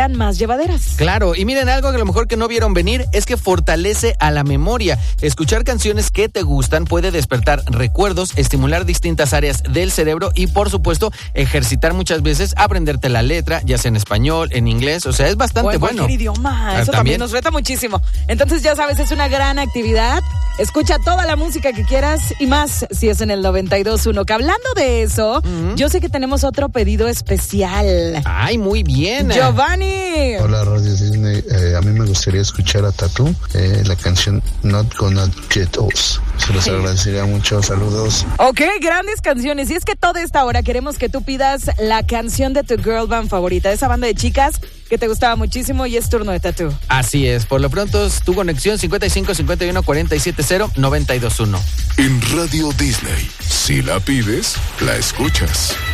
resultan más llevaderas. Claro, y miren, algo que a lo mejor que no vieron venir es que fortalece a la memoria. Escuchar canciones que te gustan puede despertar recuerdos, estimular distintas áreas del cerebro y, por supuesto, ejercitar muchas veces, aprenderte la letra, ya sea en español, en inglés, o sea, es bastante bueno. O en cualquier idioma, eso también nos reta muchísimo. Entonces, ya sabes, es una gran actividad. Escucha toda la música que quieras y más si es en el 92.1. Que hablando de eso, yo sé que tenemos otro pedido especial. ¡Ay, muy bien! ¡Giovanni! Hola, Radio Disney. A mí me gustaría escuchar a Tattoo, la canción Not Gonna Get Us. Se los agradecería mucho. Saludos. Ok, grandes canciones. Y es que toda esta hora queremos que tú pidas la canción de tu girl band favorita, esa banda de chicas que te gustaba muchísimo, y es turno de Tattoo. Así es. Por lo pronto es tu conexión 55 51 47 0 92 1. En Radio Disney, si la pides, la escuchas.